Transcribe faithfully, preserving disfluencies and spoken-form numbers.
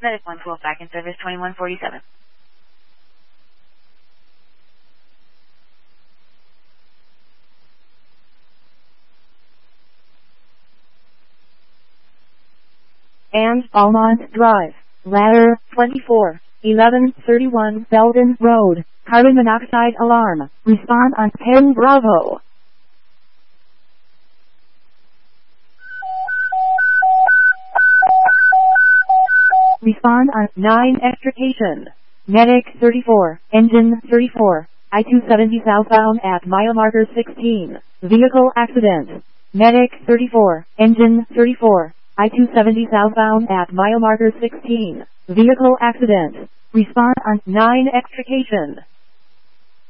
Medic one twelve back in service twenty-one forty-seven. And Almont Drive, ladder twenty-four, eleven thirty-one Belden Road, carbon monoxide alarm, respond on ten Bravo. Respond on nine Extrication. Medic thirty-four, Engine thirty-four, I two seventy southbound at mile marker sixteen, vehicle accident. Medic thirty-four, Engine thirty-four, I two seventy southbound at mile marker sixteen, vehicle accident. Respond on nine Extrication.